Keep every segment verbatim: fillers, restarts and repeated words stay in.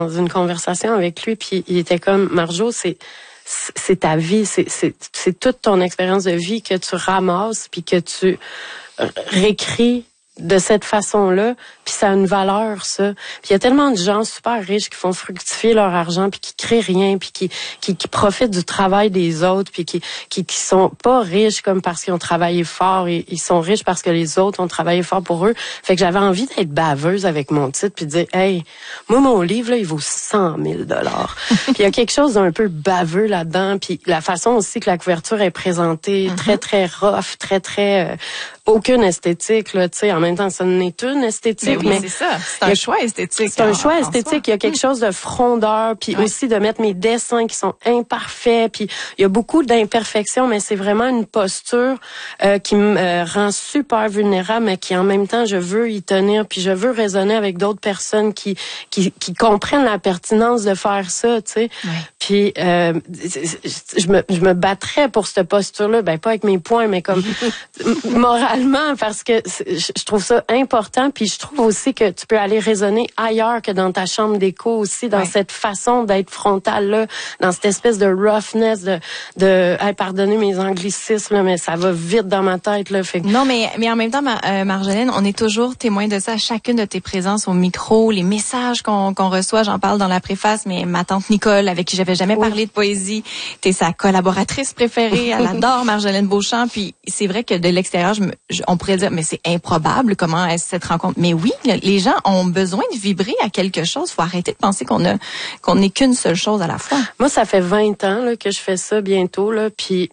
une conversation avec lui, puis il était comme, Marjo, c'est c'est ta vie, c'est c'est c'est toute ton expérience de vie que tu ramasses puis que tu réécris de cette façon-là, puis ça a une valeur, ça. Puis il y a tellement de gens super riches qui font fructifier leur argent, puis qui créent rien, puis qui, qui qui profitent du travail des autres, puis qui qui qui sont pas riches comme parce qu'ils ont travaillé fort, ils, ils sont riches parce que les autres ont travaillé fort pour eux. Fait que j'avais envie d'être baveuse avec mon titre, puis de dire, hey, moi mon livre là, il vaut cent mille dollars. Puis il y a quelque chose d'un peu baveux là-dedans, puis la façon aussi que la couverture est présentée, mm-hmm. très très rough, très très euh, aucune esthétique là, tu sais, en même temps ça n'est une esthétique, mais, oui, mais c'est ça, c'est un choix esthétique. C'est un choix esthétique, il y a quelque chose de frondeur, puis ouais. aussi de mettre mes dessins qui sont imparfaits, puis il y a beaucoup d'imperfections, mais c'est vraiment une posture euh, qui me euh, rend super vulnérable, mais qui en même temps je veux y tenir, puis je veux raisonner avec d'autres personnes qui qui qui comprennent la pertinence de faire ça, tu sais. Ouais. Puis euh, je me je me battrais pour cette posture là, ben pas avec mes poings, mais comme moralement, parce que je trouve ça important, puis je trouve aussi que tu peux aller raisonner ailleurs que dans ta chambre d'écho aussi, dans ouais. cette façon d'être frontale là, dans cette espèce de roughness, de de hey, pardonnez mes anglicismes là, mais ça va vite dans ma tête là. Fait que... Non, mais mais en même temps, euh, Marjolaine, on est toujours témoin de ça à chacune de tes présences au micro, les messages qu'on qu'on reçoit. J'en parle dans la préface, mais ma tante Nicole, avec qui j'avais jamais oui. parlé de poésie, t'es sa collaboratrice préférée. Elle adore Marjolaine Beauchamp. Puis c'est vrai que de l'extérieur, je me, je, on pourrait dire, mais c'est improbable comment est cette rencontre. Mais oui, les gens ont besoin de vibrer à quelque chose. Faut arrêter de penser qu'on a qu'on n'est qu'une seule chose à la fois. Moi, ça fait vingt ans là, que je fais ça bientôt là, puis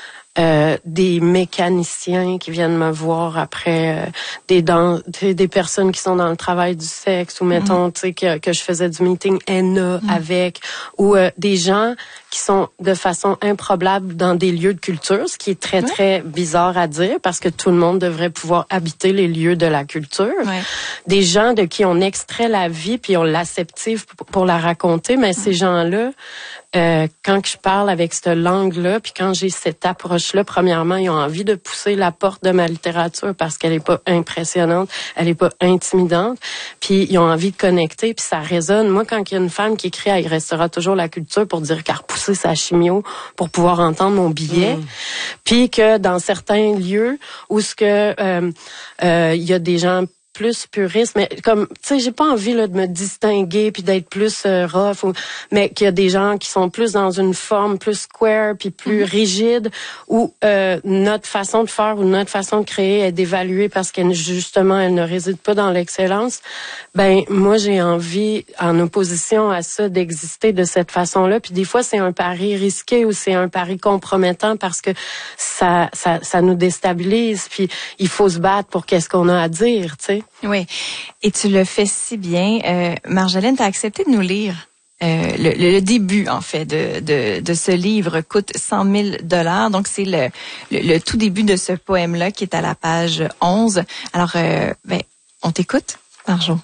euh, des mécaniciens qui viennent me voir après, euh, des dans, des personnes qui sont dans le travail du sexe, ou mettons, mm. tu sais, que, que je faisais du meeting N A mm. avec, ou euh, des gens qui sont de façon improbable dans des lieux de culture, ce qui est très, très bizarre à dire, parce que tout le monde devrait pouvoir habiter les lieux de la culture. Ouais. Des gens de qui on extrait la vie, puis on l'acceptive pour la raconter, mais mm. ces gens-là, euh, quand je parle avec cette langue-là, puis quand j'ai cette approche-là, premièrement, ils ont envie de pousser la porte de ma littérature parce qu'elle est pas impressionnante, elle est pas intimidante, puis ils ont envie de connecter, puis ça résonne. Moi, quand il y a une femme qui écrit « Il restera toujours la culture » pour dire qu'elle a repoussé sa chimio pour pouvoir entendre mon billet, mmh. puis que dans certains lieux où ce que euh, euh, il y a des gens plus puriste, mais comme, tu sais, j'ai pas envie là, de me distinguer puis d'être plus euh, rough, ou, mais qu'il y a des gens qui sont plus dans une forme plus square puis plus mm-hmm. rigide, où euh, notre façon de faire ou notre façon de créer est d'évaluer parce qu'elle justement elle ne réside pas dans l'excellence. Ben moi j'ai envie, en opposition à ça, d'exister de cette façon-là. Puis des fois c'est un pari risqué ou c'est un pari compromettant parce que ça ça ça nous déstabilise. Puis il faut se battre pour qu'est-ce qu'on a à dire, tu sais. Oui, et tu le fais si bien. Euh, Marjolaine, tu as accepté de nous lire euh, le, le début, en fait, de, de, de ce livre coûte cent mille dollars. Donc, c'est le, le, le tout début de ce poème-là qui est à la page onze. Alors, euh, ben, on t'écoute, Marjo.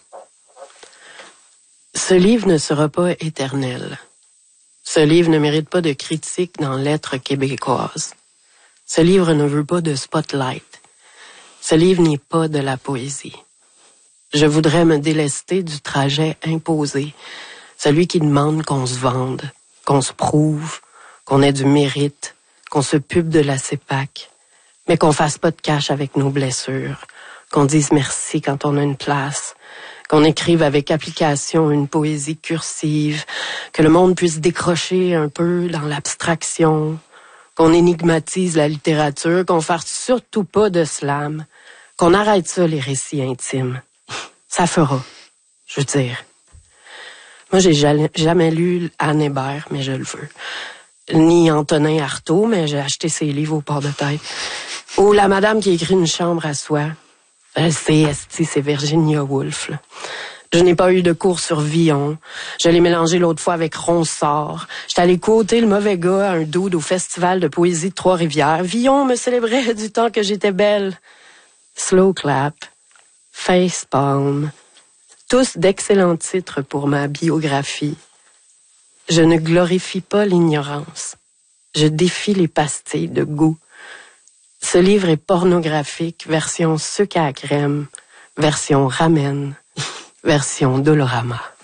Ce livre ne sera pas éternel. Ce livre ne mérite pas de critique dans Lettres québécoises. Ce livre ne veut pas de spotlight. Ce livre n'est pas de la poésie. Je voudrais me délester du trajet imposé, celui qui demande qu'on se vende, qu'on se prouve, qu'on ait du mérite, qu'on se pube de la C E P A C, mais qu'on fasse pas de cash avec nos blessures, qu'on dise merci quand on a une place, qu'on écrive avec application une poésie cursive, que le monde puisse décrocher un peu dans l'abstraction, qu'on énigmatise la littérature, qu'on fasse surtout pas de slam, qu'on arrête ça, les récits intimes. Ça fera, je veux dire. Moi, j'ai jamais, jamais lu Anne Hébert, mais je le veux. Ni Antonin Artaud, mais j'ai acheté ses livres au port de tête. Ou la madame qui écrit Une chambre à soi. C'est esti, c'est Virginia Woolf, là. Je n'ai pas eu de cours sur Villon. Je l'ai mélangé l'autre fois avec Ronsard. J'étais allée côter le mauvais gars à un dude au festival de poésie de Trois-Rivières. Villon me célébrait du temps que j'étais belle. Slow clap. Facepalm, tous d'excellents titres pour ma biographie. Je ne glorifie pas l'ignorance. Je défie les pastilles de goût. Ce livre est pornographique, version sucre à crème, version ramen, version Dolorama.